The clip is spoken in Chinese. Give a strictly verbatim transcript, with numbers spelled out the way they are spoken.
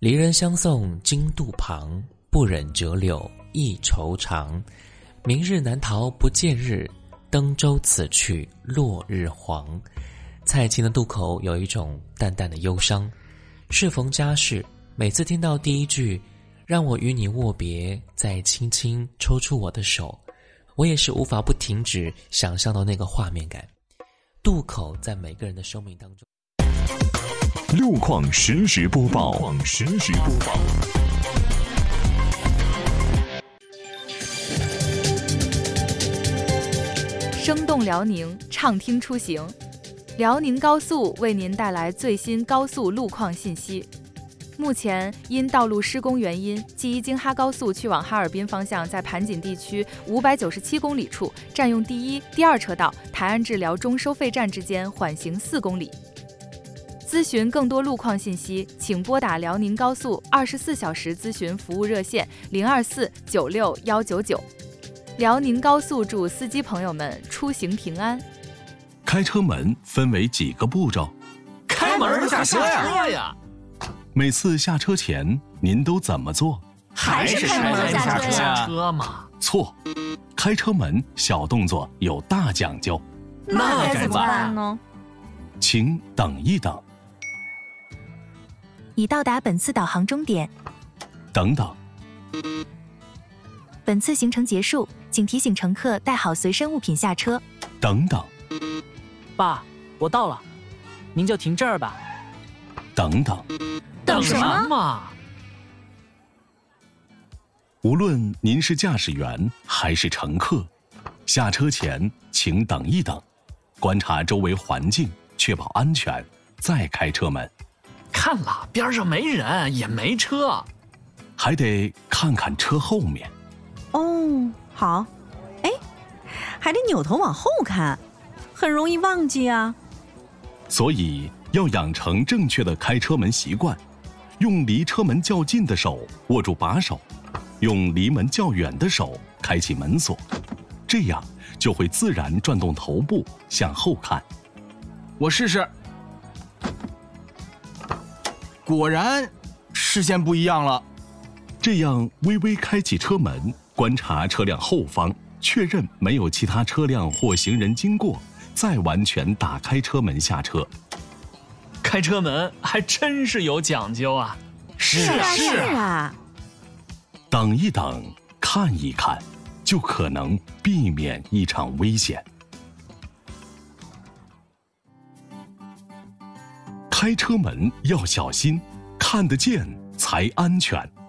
离人相送经渡旁，不忍折柳忆愁长。明日难逃不见日，登舟此去落日黄。蔡琴的渡口有一种淡淡的忧伤。适逢家事，每次听到第一句让我与你握别，再轻轻抽出我的手，我也是无法不停止想象到那个画面感。渡口在每个人的生命当中。 路况实时播报，路况实时播报。 生动辽宁，畅听出行。辽宁高速为您带来最新高速路况信息。目前因道路施工原因，记忆京哈高速去往哈尔滨方向在盘锦地区五百九十七公里处占用第一、第二车道，台安至辽中收费站之间缓行四公里。咨询更多路况信息，请拨打辽宁高速二十四小时咨询服务热线零二四九六幺九九。辽宁高速祝司机朋友们出行平安。 开车门分为几个步骤？ 开门下车呀！ 每次下车前您都怎么做？ 还是开门下车下车嘛？ 错，开车门小动作有大讲究。 那该怎么办呢？ 请等一等。 已到达本次导航终点。 等等。 本次行程结束，请提醒乘客带好随身物品下车。 等等。 爸，我到了，您就停这儿吧。 等等。 等什么嘛？ 无论您是驾驶员还是乘客，下车前请等一等，观察周围环境，确保安全，再开车门。 看了，边上没人，也没车， 还得看看车后面。 哦，好。哎，还得扭头往后看，很容易忘记啊。 所以要养成正确的开车门习惯，用离车门较近的手握住把手，用离门较远的手开启门锁，这样就会自然转动头部向后看。 我试试。果然视线不一样了。 这样微微开启车门，观察车辆后方，确认没有其他车辆或行人经过，再完全打开车门下车。 开车门还真是有讲究啊。 是啊是啊。 等一等，看一看，就可能避免一场危险。开车门要小心，看得见才安全。